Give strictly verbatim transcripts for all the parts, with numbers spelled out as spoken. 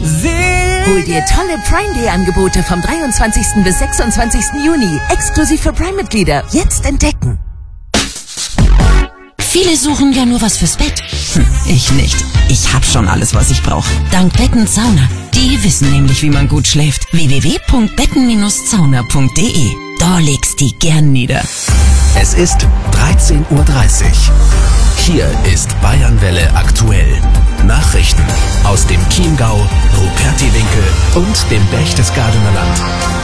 Hol dir tolle Prime Day Angebote vom dreiundzwanzigsten bis sechsundzwanzigsten Juni. Exklusiv für Prime-Mitglieder. Jetzt entdecken. Viele suchen ja nur was fürs Bett. Hm, ich nicht. Ich hab schon alles, was ich brauche. Dank Betten Sauna. Die wissen nämlich, wie man gut schläft. w w w punkt betten Bindestrich sauna punkt d e. Da legst die gern nieder. Es ist dreizehn Uhr dreißig. Hier ist Bayernwelle aktuell. Nachrichten aus dem Chiemgau, Rupertiwinkel und dem Berchtesgadener Land.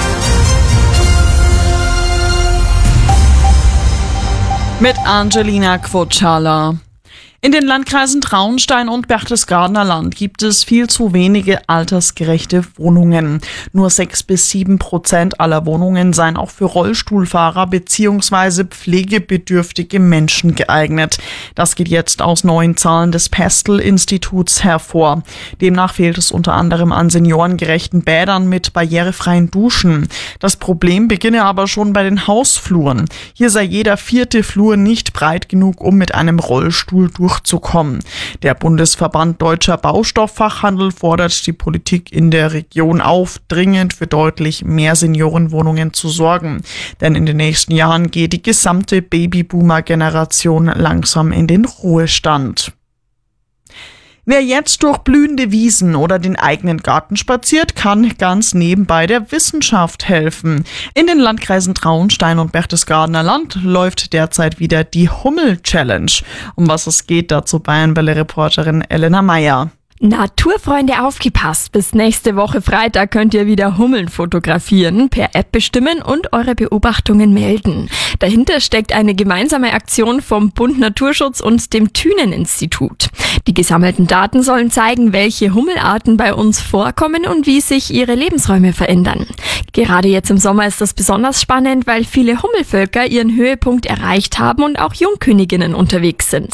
Mit Angelina Quotschala. In den Landkreisen Traunstein und Berchtesgadener Land gibt es viel zu wenige altersgerechte Wohnungen. Nur sechs bis sieben Prozent aller Wohnungen seien auch für Rollstuhlfahrer bzw. pflegebedürftige Menschen geeignet. Das geht jetzt aus neuen Zahlen des Pestel-Instituts hervor. Demnach fehlt es unter anderem an seniorengerechten Bädern mit barrierefreien Duschen. Das Problem beginne aber schon bei den Hausfluren. Hier sei jeder vierte Flur nicht breit genug, um mit einem Rollstuhl durch zu kommen. Der Bundesverband Deutscher Baustofffachhandel fordert die Politik in der Region auf, dringend für deutlich mehr Seniorenwohnungen zu sorgen. Denn in den nächsten Jahren geht die gesamte Babyboomer-Generation langsam in den Ruhestand. Wer jetzt durch blühende Wiesen oder den eigenen Garten spaziert, kann ganz nebenbei der Wissenschaft helfen. In den Landkreisen Traunstein und Berchtesgadener Land läuft derzeit wieder die Hummel-Challenge. Um was es geht, dazu Bayernwelle-Reporterin Elena Meyer. Naturfreunde, aufgepasst! Bis nächste Woche Freitag könnt ihr wieder Hummeln fotografieren, per App bestimmen und eure Beobachtungen melden. Dahinter steckt eine gemeinsame Aktion vom Bund Naturschutz und dem Thünen-Institut. Die gesammelten Daten sollen zeigen, welche Hummelarten bei uns vorkommen und wie sich ihre Lebensräume verändern. Gerade jetzt im Sommer ist das besonders spannend, weil viele Hummelvölker ihren Höhepunkt erreicht haben und auch Jungköniginnen unterwegs sind.